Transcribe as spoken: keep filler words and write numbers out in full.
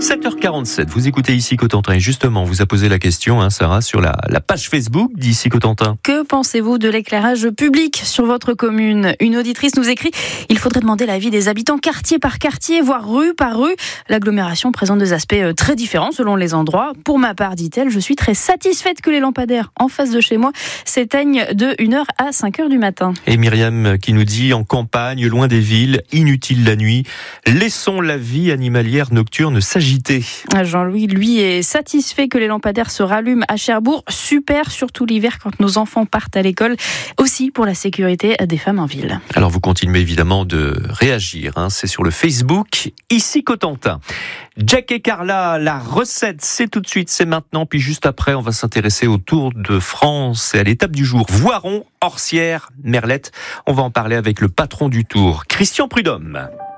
sept heures quarante-sept, vous écoutez Ici Cotentin et justement, on vous a posé la question, hein, Sarah, sur la, la page Facebook d'Ici Cotentin. Que pensez-vous de l'éclairage public sur votre commune ? Une auditrice nous écrit « Il faudrait demander l'avis des habitants quartier par quartier, voire rue par rue. L'agglomération présente des aspects très différents selon les endroits. Pour ma part, dit-elle, je suis très satisfaite que les lampadaires en face de chez moi s'éteignent de une heure à cinq heures du matin. » Et Myriam qui nous dit « En campagne, loin des villes, inutile la nuit, laissons la vie animalière nocturne s'agiter. » Jean-Louis, lui, est satisfait que les lampadaires se rallument à Cherbourg. Super, surtout l'hiver quand nos enfants partent à l'école. Aussi pour la sécurité des femmes en ville. Alors vous continuez évidemment de réagir, hein, c'est sur le Facebook Ici Cotentin. Jack et Carla, la recette, c'est tout de suite, c'est maintenant. Puis juste après, on va s'intéresser au Tour de France et à l'étape du jour. Voiron, Orsières, Merlette. On va en parler avec le patron du Tour, Christian Prudhomme.